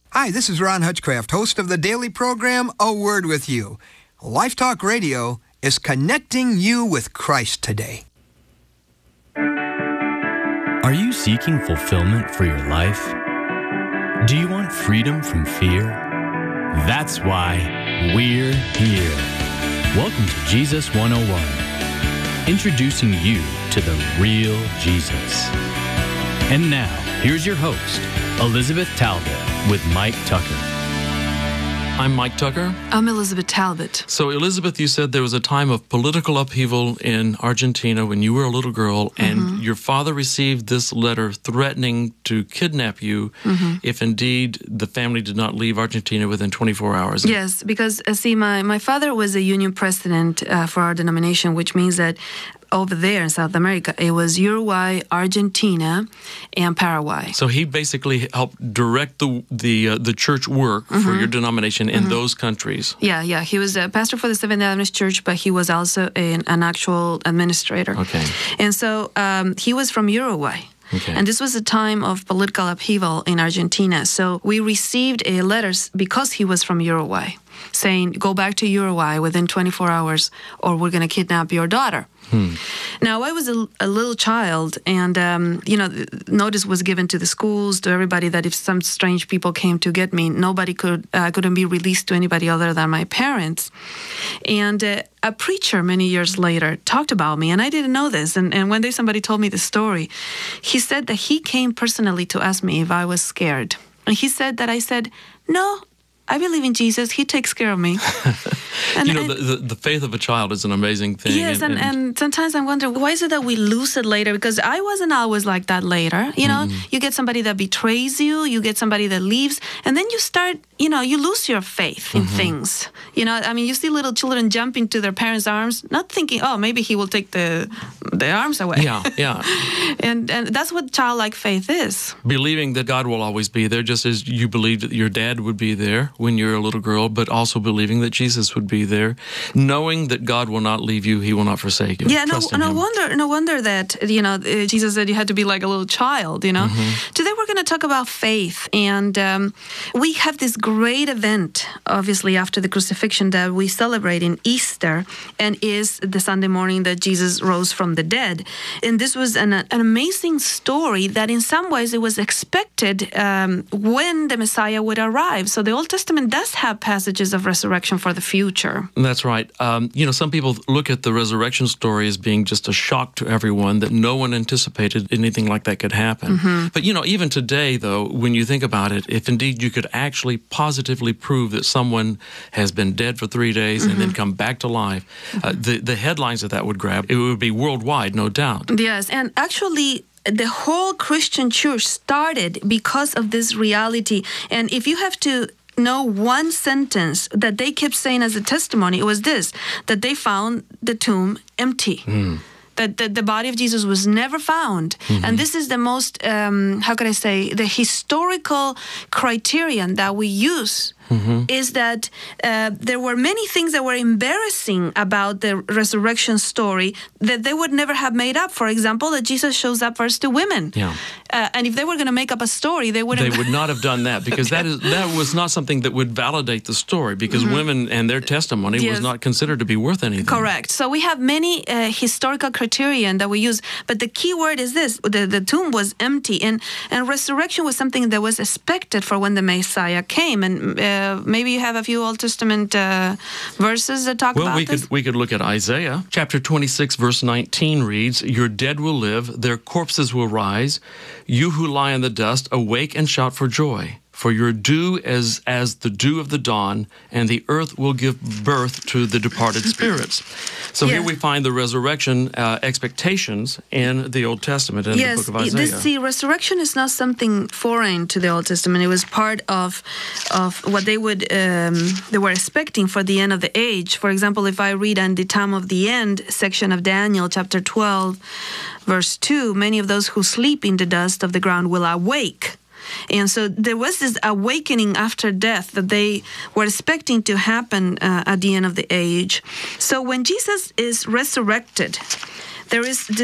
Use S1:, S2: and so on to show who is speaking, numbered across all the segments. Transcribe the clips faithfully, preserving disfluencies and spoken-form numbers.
S1: Hi, this is Ron Hutchcraft, host of the daily program, A Word With You. Life Talk Radio is connecting you with Christ today.
S2: Are you seeking fulfillment for your life? Do you want freedom from fear? That's why we're here. Welcome to Jesus one oh one, introducing you to the real Jesus. And now, here's your host, Elizabeth Talbot, with Mike Tucker.
S3: I'm Mike Tucker.
S4: I'm Elizabeth Talbot.
S3: So, Elizabeth, you said there was a time of political upheaval in Argentina when you were a little girl, and mm-hmm. your father received this letter threatening to kidnap you mm-hmm. if indeed the family did not leave Argentina within twenty-four hours.
S4: Yes, because, uh, see, my, my father was a union president uh, for our denomination, which means that over there in South America, it was Uruguay, Argentina, and Paraguay.
S3: So he basically helped direct the the uh, the church work mm-hmm. for your denomination in mm-hmm. those countries.
S4: Yeah, yeah. He was a pastor for the Seventh-day Adventist Church, but he was also an, an actual administrator.
S3: Okay.
S4: And so um, he was from Uruguay.
S3: Okay.
S4: And this was a time of political upheaval in Argentina. So we received a letter because he was from Uruguay saying, go back to Uruguay within twenty-four hours or we're going to kidnap your daughter. Hmm. Now, I was a, a little child, and, um, you know, notice was given to the schools, to everybody, that if some strange people came to get me, nobody could, uh, couldn't be released to anybody other than my parents. And uh, a preacher many years later talked about me, and I didn't know this. And, and one day somebody told me the story. He said that he came personally to ask me if I was scared. And he said that I said, no, I believe in Jesus. He takes care of me.
S3: And, you know, and, the, the, the faith of a child is an amazing thing.
S4: Yes, and, and, and sometimes I wonder, why is it that we lose it later? Because I wasn't always like that later. You know, mm. you get somebody that betrays you, you get somebody that leaves, and then you start, you know, you lose your faith in mm-hmm. things. You know, I mean, you see little children jump into their parents' arms, not thinking, oh, maybe he will take the the arms away.
S3: Yeah, yeah.
S4: and and that's what childlike faith is.
S3: Believing that God will always be there, just as you believed that your dad would be there when you're a little girl, but also believing that Jesus would be there, knowing that God will not leave you, He will not forsake you.
S4: Yeah, no, no
S3: him.
S4: wonder, no wonder that, you know, uh, Jesus said you had to be like a little child, you know. Mm-hmm. Today we're going to talk about faith, and um, we have this great event, obviously, after the crucifixion that we celebrate in Easter, and is the Sunday morning that Jesus rose from the dead. And this was an, an amazing story that in some ways it was expected um, when the Messiah would arrive. So the Old Testament does have passages of resurrection for the future.
S3: That's right. Um, you know, some people look at the resurrection story as being just a shock to everyone, that no one anticipated anything like that could happen. Mm-hmm. But, you know, even today, though, when you think about it, if indeed you could actually positively prove that someone has been dead for three days mm-hmm. and then come back to life, uh, the, the headlines that that would grab, it would be worldwide, no doubt.
S4: Yes, and actually, the whole Christian church started because of this reality. And if you have to know one sentence that they kept saying as a testimony, it was this, that they found the tomb empty. Mm. That the, the body of Jesus was never found. Mm-hmm. And this is the most, um, how can I say, the historical criterion that we use mm-hmm. is that uh, there were many things that were embarrassing about the resurrection story that they would never have made up. For example, that Jesus shows up first to women.
S3: Yeah.
S4: Uh, and if they were going to make up a story, they would have...
S3: They would not have done that, because that is that was not something that would validate the story, because mm-hmm. women and their testimony yes. was not considered to be worth anything.
S4: Correct. So we have many uh, historical criterion that we use, but the key word is this: the, the tomb was empty, and, and resurrection was something that was expected for when the Messiah came. And uh, maybe you have a few Old Testament uh, verses that talk
S3: well,
S4: about
S3: we
S4: this.
S3: Could, we could look at Isaiah. Chapter twenty-six, verse nineteen reads, "Your dead will live, their corpses will rise. You who lie in the dust, awake and shout for joy. For your dew is as the dew of the dawn, and the earth will give birth to the departed spirits." So yeah. here we find the resurrection uh, expectations in the Old Testament, in
S4: yes,
S3: the book of Isaiah.
S4: This, see, resurrection is not something foreign to the Old Testament. It was part of of what they would um, they were expecting for the end of the age. For example, if I read in the time of the end section of Daniel, chapter twelve, verse two, many of those who sleep in the dust of the ground will awake. And so there was this awakening after death that they were expecting to happen uh, at the end of the age. So when Jesus is resurrected, there is this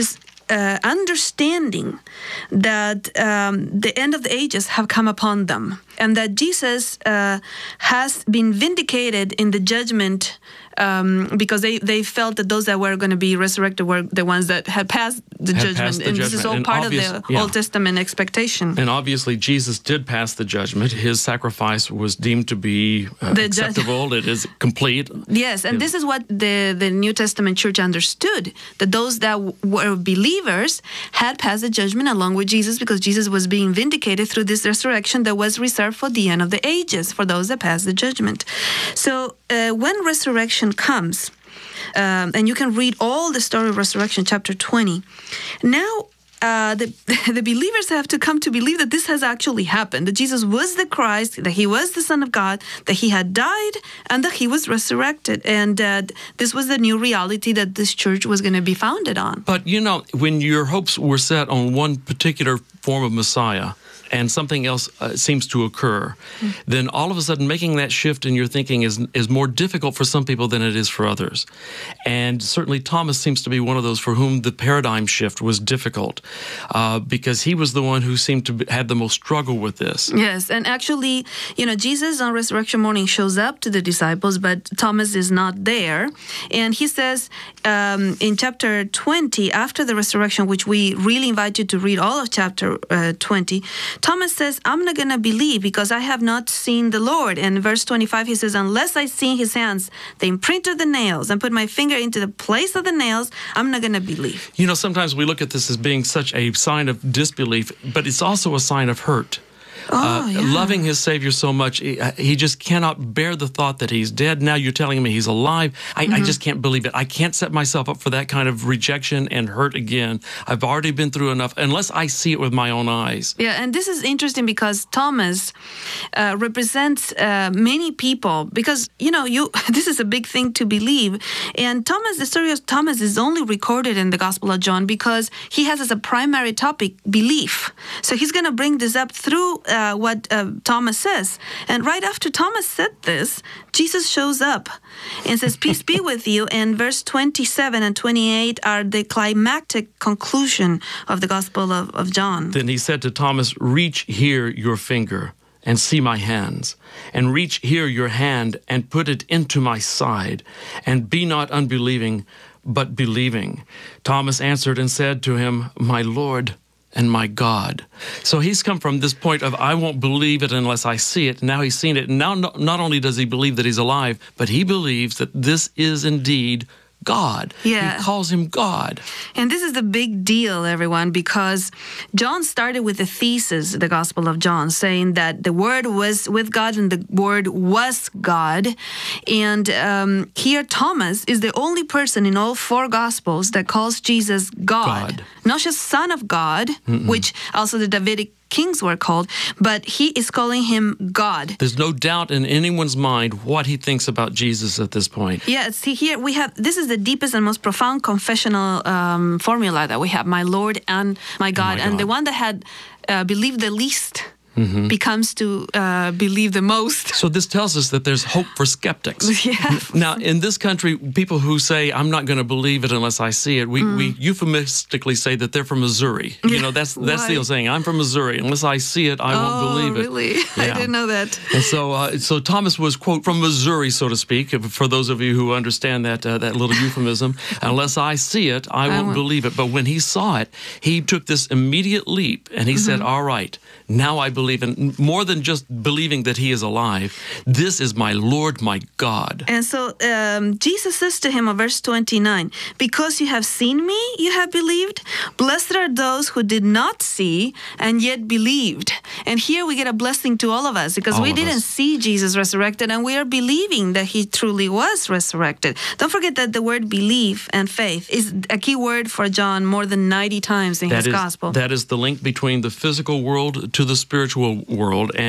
S4: uh, understanding that um, the end of the ages have come upon them, and that Jesus uh, has been vindicated in the judgment um, because they, they felt that those that were going to be resurrected were the ones that had passed the
S3: Had
S4: judgment.
S3: passed the
S4: and this is
S3: judgment.
S4: all
S3: And
S4: part
S3: obvious-
S4: of the
S3: yeah.
S4: Old Testament expectation.
S3: And obviously, Jesus did pass the judgment. His sacrifice was deemed to be uh,
S4: The ju-
S3: acceptable. It is complete.
S4: Yes, and this is what the, the New Testament church understood, that those that w- were believers had passed the judgment along with Jesus because Jesus was being vindicated through this resurrection that was reserved for the end of the ages, for those that passed the judgment. So uh, when resurrection comes, um, and you can read all the story of resurrection, chapter twenty, now Uh, the, the believers have to come to believe that this has actually happened, that Jesus was the Christ, that he was the Son of God, that he had died, and that he was resurrected. And uh, this was the new reality that this church was going to be founded on.
S3: But, you know, when your hopes were set on one particular form of Messiah and something else uh, seems to occur, mm. then all of a sudden making that shift in your thinking is is more difficult for some people than it is for others. And certainly Thomas seems to be one of those for whom the paradigm shift was difficult uh, because he was the one who seemed to be, had the most struggle with this.
S4: Yes, and actually, you know, Jesus on resurrection morning shows up to the disciples, but Thomas is not there. And he says um, in chapter twenty, after the resurrection, which we really invite you to read all of chapter uh, twenty, Thomas says, I'm not going to believe because I have not seen the Lord. And verse twenty-five, he says, unless I see his hands, the imprint of the nails, and put my finger into the place of the nails, I'm not going to believe.
S3: You know, sometimes we look at this as being such a sign of disbelief, but it's also a sign of hurt.
S4: Oh,
S3: uh,
S4: yeah.
S3: Loving his Savior so much, he, he just cannot bear the thought that he's dead. Now you're telling me he's alive. I, mm-hmm. I just can't believe it. I can't set myself up for that kind of rejection and hurt again. I've already been through enough, unless I see it with my own eyes.
S4: Yeah, and this is interesting because Thomas uh, represents uh, many people because, you know, you this is a big thing to believe. And Thomas, the story of Thomas is only recorded in the Gospel of John because he has as a primary topic belief. So he's going to bring this up through Uh, what uh, Thomas says. And right after Thomas said this, Jesus shows up and says, peace be with you. And verse twenty-seven and twenty-eight are the climactic conclusion of the Gospel of, of John.
S3: Then he said to Thomas, reach here your finger and see my hands, and reach here your hand and put it into my side, and be not unbelieving, but believing. Thomas answered and said to him, my Lord and my God. So he's come from this point of, I won't believe it unless I see it. Now he's seen it. And now not, not only does he believe that he's alive, but he believes that this is indeed God.
S4: Yeah.
S3: He calls him God.
S4: And this is the big deal, everyone, because John started with the thesis, the Gospel of John, saying that the Word was with God and the Word was God. And um, here Thomas is the only person in all four Gospels that calls Jesus God.
S3: God.
S4: Not just Son of God, Mm-mm. which also the Davidic kings were called, but he is calling him God.
S3: There's no doubt in anyone's mind what he thinks about Jesus at this point.
S4: Yeah, see here we have, this is the deepest and most profound confessional um, formula that we have, my Lord and my God.
S3: And, my
S4: and
S3: God.
S4: the one that had uh, believed the least
S3: Mm-hmm.
S4: becomes to uh, believe the most.
S3: So this tells us that there's hope for skeptics.
S4: Yeah.
S3: Now, in this country, people who say, I'm not going to believe it unless I see it, we, mm. we euphemistically say that they're from Missouri. You know, that's that's the old saying, I'm from Missouri. Unless I see it, I
S4: oh,
S3: won't believe it.
S4: really?
S3: Yeah.
S4: I didn't know that.
S3: And so uh, so Thomas was, quote, from Missouri, so to speak, for those of you who understand that uh, that little euphemism. Unless I see it, I won't, I won't believe it. But when he saw it, he took this immediate leap, and he mm-hmm. said, all right, now I believe. And more than just believing that he is alive, this is my Lord, my God.
S4: And so um, Jesus says to him in verse twenty-nine, because you have seen me, you have believed. Blessed are those who did not see and yet believed. And here we get a blessing to all of us because
S3: all
S4: we didn't
S3: us.
S4: see Jesus resurrected and we are believing that he truly was resurrected. Don't forget that the word believe and faith is a key word for John more than ninety times in
S3: that
S4: his
S3: is,
S4: gospel.
S3: That is the link between the physical world to the spiritual world. And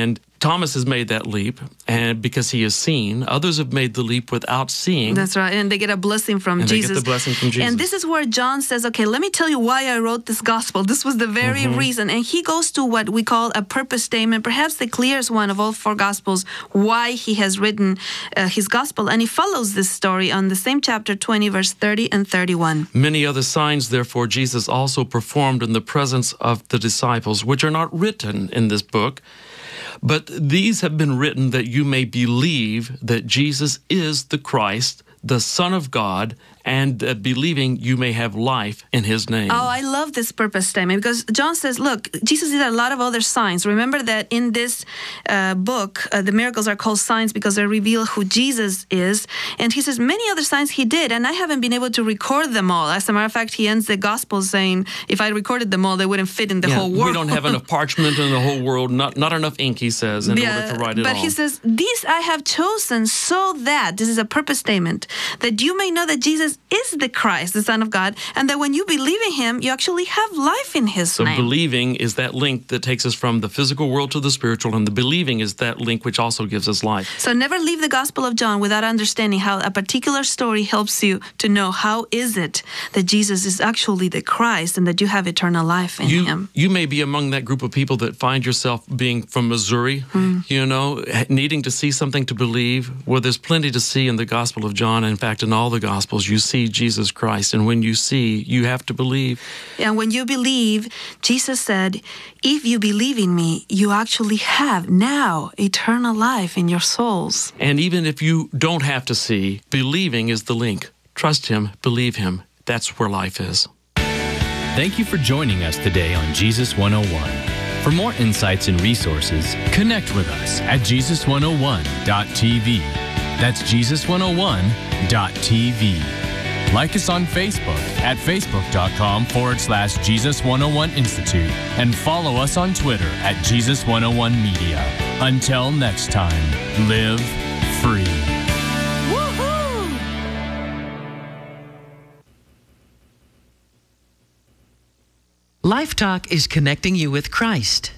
S3: Thomas has made that leap, and because he has seen. Others have made the leap without seeing.
S4: That's right, and they get a blessing from
S3: and
S4: Jesus.
S3: They get the blessing from Jesus.
S4: And this is where John says, okay, let me tell you why I wrote this gospel. This was the very
S3: Mm-hmm.
S4: reason. And he goes to what we call a purpose statement, perhaps the clearest one of all four gospels, why he has written uh, his gospel. And he follows this story on the same chapter twenty, verse thirty and thirty-one.
S3: Many other signs, therefore, Jesus also performed in the presence of the disciples, which are not written in this book. But these have been written that you may believe that Jesus is the Christ, the Son of God, and uh, believing you may have life in his name.
S4: Oh, I love this purpose statement because John says, look, Jesus did a lot of other signs. Remember that in this uh, book, uh, the miracles are called signs because they reveal who Jesus is. And he says many other signs he did, and I haven't been able to record them all. As a matter of fact, he ends the gospel saying, if I recorded them all, they wouldn't fit in the
S3: Yeah,
S4: whole world.
S3: we don't have enough parchment in the whole world, not, not enough ink, he says, in
S4: Yeah,
S3: order to write it
S4: but
S3: all.
S4: he says, these I have chosen so that, this is a purpose statement, that you may know that Jesus is the Christ, the Son of God, and that when you believe in him, you actually have life in his
S3: So
S4: name.
S3: believing is that link that takes us from the physical world to the spiritual, and the believing is that link which also gives us life.
S4: So never leave the Gospel of John without understanding how a particular story helps you to know how is it that Jesus is actually the Christ and that you have eternal life in
S3: You,
S4: him.
S3: you may be among that group of people that find yourself being from Missouri,
S4: Mm.
S3: you know, needing to see something to believe. Well, there's plenty to see in the Gospel of John. In fact, in all the Gospels, you see Jesus Christ. And when you see, you have to believe.
S4: And when you believe, Jesus said, if you believe in me, you actually have now eternal life in your souls.
S3: And even if you don't have to see, believing is the link. Trust him, believe him. That's where life is.
S2: Thank you for joining us today on Jesus one oh one. For more insights and resources, connect with us at Jesus one oh one dot T V. That's Jesus one oh one dot T V. Like us on Facebook at facebook.com forward slash Jesus101 Institute and follow us on Twitter at Jesus one oh one Media. Until next time, live free.
S4: Woohoo!
S5: Life Talk is connecting you with Christ.